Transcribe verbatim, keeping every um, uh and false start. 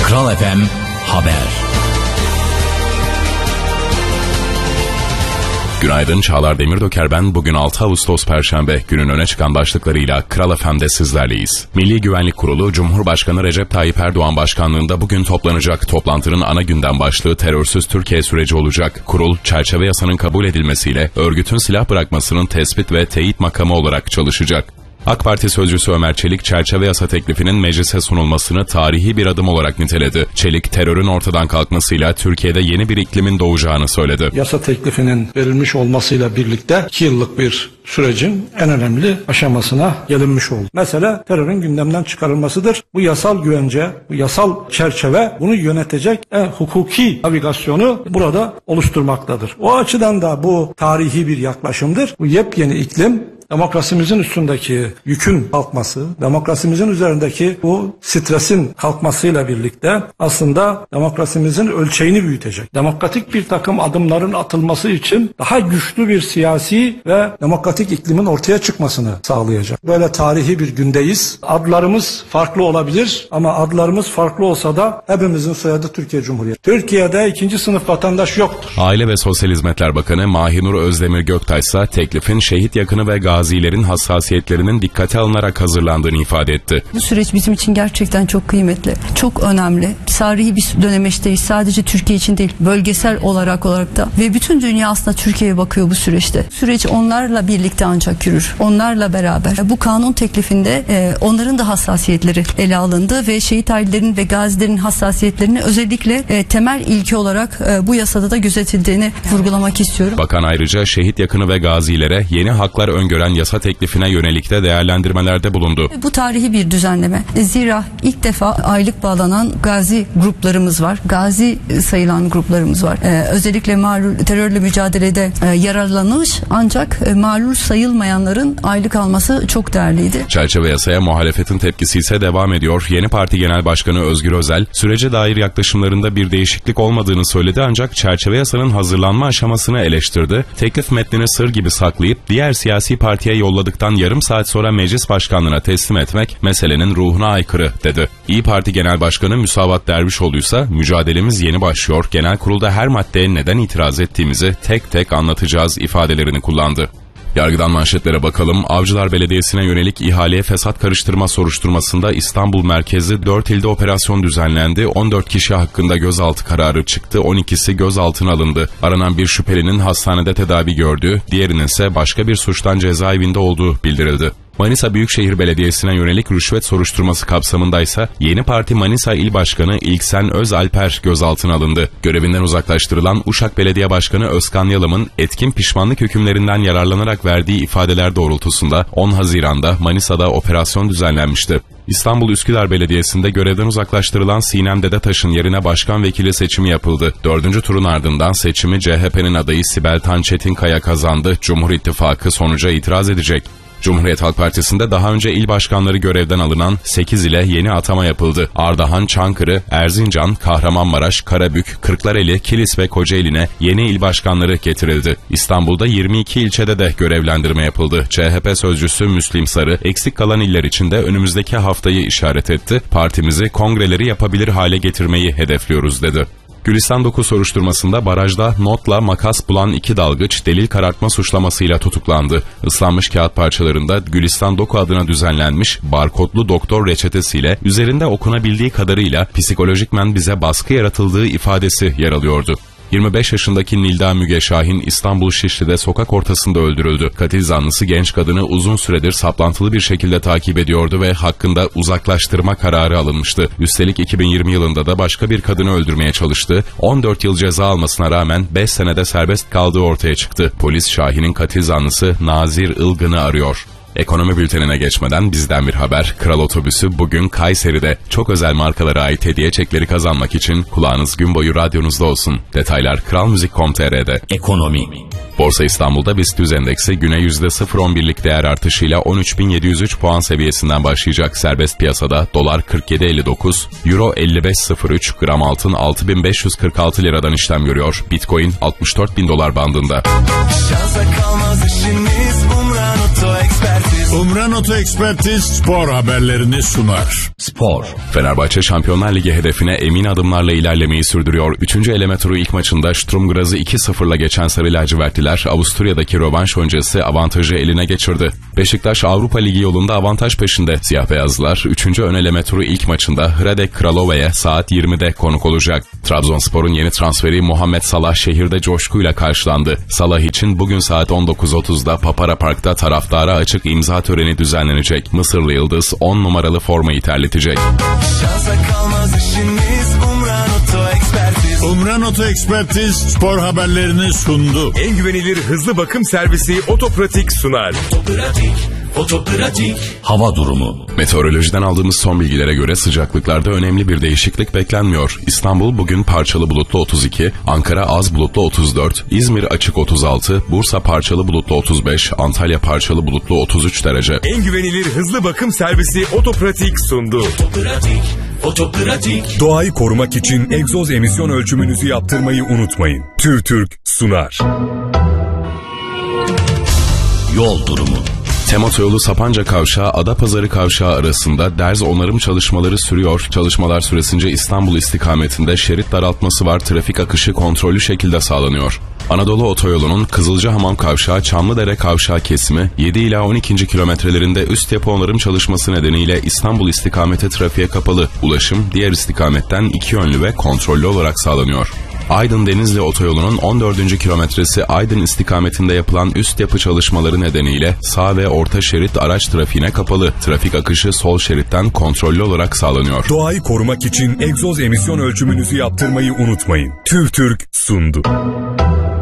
Kral F M Haber. Günaydın, Çağlar Demirdoker ben. Bugün altı Ağustos Perşembe. Günün öne çıkan başlıklarıyla Kral F M'de sizlerleyiz. Milli Güvenlik Kurulu, Cumhurbaşkanı Recep Tayyip Erdoğan başkanlığında bugün toplanacak. Toplantının ana gündem başlığı terörsüz Türkiye süreci olacak. Kurul, çerçeve yasanın kabul edilmesiyle örgütün silah bırakmasının tespit ve teyit makamı olarak çalışacak. AK Parti sözcüsü Ömer Çelik, çerçeve yasa teklifinin meclise sunulmasını tarihi bir adım olarak niteledi. Çelik, terörün ortadan kalkmasıyla Türkiye'de yeni bir iklimin doğacağını söyledi. Yasa teklifinin verilmiş olmasıyla birlikte iki yıllık bir sürecin en önemli aşamasına gelinmiş oldu. Mesele terörün gündemden çıkarılmasıdır. Bu yasal güvence, bu yasal çerçeve bunu yönetecek en hukuki navigasyonu burada oluşturmaktadır. O açıdan da bu tarihi bir yaklaşımdır. Bu yepyeni iklim, demokrasimizin üstündeki yükün kalkması, demokrasimizin üzerindeki bu stresin kalkmasıyla birlikte aslında demokrasimizin ölçeğini büyütecek. Demokratik bir takım adımların atılması için daha güçlü bir siyasi ve demokratik iklimin ortaya çıkmasını sağlayacak. Böyle tarihi bir gündeyiz. Adlarımız farklı olabilir ama adlarımız farklı olsa da hepimizin soyadı Türkiye Cumhuriyeti. Türkiye'de ikinci sınıf vatandaş yoktur. Aile ve Sosyal Hizmetler Bakanı Mahinur Özdemir Göktaş ise teklifin şehit yakını ve gazilerin hassasiyetlerinin dikkate alınarak hazırlandığını ifade etti. Bu süreç bizim için gerçekten çok kıymetli, çok önemli. Tarihi bir dönemeçteyiz. Sadece Türkiye için değil, bölgesel olarak olarak da ve bütün dünya aslında Türkiye'ye bakıyor bu süreçte. Süreç onlarla birlikte ancak yürür. Onlarla beraber. Bu kanun teklifinde e, onların da hassasiyetleri ele alındı ve şehit ailelerinin ve gazilerin hassasiyetlerini özellikle e, temel ilke olarak e, bu yasada da gözetildiğini vurgulamak istiyorum. Bakan ayrıca şehit yakını ve gazilere yeni haklar öngören yasa teklifine yönelik de değerlendirmelerde bulundu. Bu tarihi bir düzenleme. Zira ilk defa aylık bağlanan gazi gruplarımız var. Gazi sayılan gruplarımız var. Ee, özellikle malul terörle mücadelede e, yararlanış ancak e, malul sayılmayanların aylık alması çok değerliydi. Çerçeve yasaya muhalefetin tepkisi ise devam ediyor. Yeni Parti Genel Başkanı Özgür Özel, sürece dair yaklaşımlarında bir değişiklik olmadığını söyledi ancak çerçeve yasanın hazırlanma aşamasını eleştirdi. Teklif metnini sır gibi saklayıp diğer siyasi partiye yolladıktan yarım saat sonra meclis başkanlığına teslim etmek meselenin ruhuna aykırı dedi. İYİ Parti Genel Başkanı Müsavat Dervişoğlu ise mücadelemiz yeni başlıyor, genel kurulda her maddeye neden itiraz ettiğimizi tek tek anlatacağız ifadelerini kullandı. Yargıdan manşetlere bakalım. Avcılar Belediyesi'ne yönelik ihaleye fesat karıştırma soruşturmasında İstanbul merkezli dört ilde operasyon düzenlendi. on dört kişi hakkında gözaltı kararı çıktı. on ikisi gözaltına alındı. Aranan bir şüphelinin hastanede tedavi gördüğü, diğerinin ise başka bir suçtan cezaevinde olduğu bildirildi. Manisa Büyükşehir Belediyesi'ne yönelik rüşvet soruşturması kapsamındaysa Yeni Parti Manisa İl Başkanı İlksen Özalper gözaltına alındı. Görevinden uzaklaştırılan Uşak Belediye Başkanı Özkan Yalım'ın etkin pişmanlık hükümlerinden yararlanarak verdiği ifadeler doğrultusunda on Haziran'da Manisa'da operasyon düzenlenmişti. İstanbul Üsküdar Belediyesi'nde görevden uzaklaştırılan Sinem Dedetaş'ın yerine başkan vekili seçimi yapıldı. Dördüncü turun ardından seçimi C H P'nin adayı Sibel Tan Çetinkaya kazandı. Cumhur İttifakı sonuca itiraz edecek. Cumhuriyet Halk Partisi'nde daha önce il başkanları görevden alınan sekiz ile yeni atama yapıldı. Ardahan, Çankırı, Erzincan, Kahramanmaraş, Karabük, Kırklareli, Kilis ve Kocaeli'ne yeni il başkanları getirildi. İstanbul'da yirmi iki ilçede de görevlendirme yapıldı. C H P sözcüsü Müslim Sarı, eksik kalan iller için de önümüzdeki haftayı işaret etti. Partimizi kongreleri yapabilir hale getirmeyi hedefliyoruz dedi. Gülistan Doku soruşturmasında barajda notla makas bulan iki dalgıç delil karartma suçlamasıyla tutuklandı. Islanmış kağıt parçalarında Gülistan Doku adına düzenlenmiş barkodlu doktor reçetesiyle üzerinde okunabildiği kadarıyla psikolojikmen bize baskı yaratıldığı ifadesi yer alıyordu. yirmi beş yaşındaki Nilda Müge Şahin İstanbul Şişli'de sokak ortasında öldürüldü. Katil zanlısı genç kadını uzun süredir saplantılı bir şekilde takip ediyordu ve hakkında uzaklaştırma kararı alınmıştı. Üstelik iki bin yirmi yılında da başka bir kadını öldürmeye çalıştı. on dört yıl ceza almasına rağmen beş senede serbest kaldığı ortaya çıktı. Polis Şahin'in katil zanlısı Nazir Ilgın'ı arıyor. Ekonomi bültenine geçmeden bizden bir haber. Kral Otobüsü bugün Kayseri'de. Çok özel markalara ait hediye çekleri kazanmak için kulağınız gün boyu radyonuzda olsun. Detaylar kral müzik nokta com nokta tr'de. Ekonomi. Borsa İstanbul'da BIST yüz endeksi güne yüzde sıfır virgül on birlik değer artışıyla on üç bin yedi yüz üç puan seviyesinden başlayacak. Serbest piyasada dolar kırk yedi elli dokuz, euro elli beş sıfır üç, gram altın altı bin beş yüz kırk altı liradan işlem görüyor. Bitcoin altmış dört bin dolar bandında. Şansa kalmaz işimiz, Umran Oto Ekspertiz. Umran Oto Ekspertiz spor haberlerini sunar. Spor. Fenerbahçe Şampiyonlar Ligi hedefine emin adımlarla ilerlemeyi sürdürüyor. Üçüncü eleme turu ilk maçında Sturm Graz'ı iki sıfırla geçen Sarı Lacivertliler Avusturya'daki rövanş öncesi avantajı eline geçirdi. Beşiktaş Avrupa Ligi yolunda avantaj peşinde. Siyah beyazlılar üçüncü ön eleme turu ilk maçında Hradec Kralove'ye saat yirmide konuk olacak. Trabzonspor'un yeni transferi Muhammed Salah şehirde coşkuyla karşılandı. Salah için bugün saat on dokuz otuzda Papara Park'ta taraftara açık imza töreni düzenlenecek. Mısırlı Yıldız on numaralı formayı terletecek. Şansa kalmaz işiniz, Umran Oto Ekspertiz. Umran Oto Ekspertiz spor haberlerini sundu. En güvenilir hızlı bakım servisi Otopratik sunar. Otopratik, Otopratik. Hava durumu. Meteorolojiden aldığımız son bilgilere göre sıcaklıklarda önemli bir değişiklik beklenmiyor. İstanbul bugün parçalı bulutlu otuz iki, Ankara az bulutlu otuz dört, İzmir açık otuz altı, Bursa parçalı bulutlu otuz beş, Antalya parçalı bulutlu otuz üç derece. En güvenilir hızlı bakım servisi Otopratik sundu. Otopratik, Otopratik. Doğayı korumak için egzoz emisyon ölçümünüzü yaptırmayı unutmayın. TÜRTÜRK sunar. Yol durumu. Tem Otoyolu Sapanca Kavşağı Adapazarı Kavşağı arasında derz onarım çalışmaları sürüyor. Çalışmalar süresince İstanbul istikametinde şerit daraltması var. Trafik akışı kontrollü şekilde sağlanıyor. Anadolu Otoyolu'nun Kızılcahamam Kavşağı Çamlıdere Kavşağı kesimi yedi ila on ikinci kilometrelerinde üst yapı onarım çalışması nedeniyle İstanbul istikamete trafiğe kapalı. Ulaşım diğer istikametten iki yönlü ve kontrollü olarak sağlanıyor. Aydın Denizli Otoyolu'nun on dördüncü kilometresi Aydın istikametinde yapılan üst yapı çalışmaları nedeniyle sağ ve orta şerit araç trafiğine kapalı. Trafik akışı sol şeritten kontrollü olarak sağlanıyor. Doğayı korumak için egzoz emisyon ölçümünüzü yaptırmayı unutmayın. TÜRTÜRK sundu.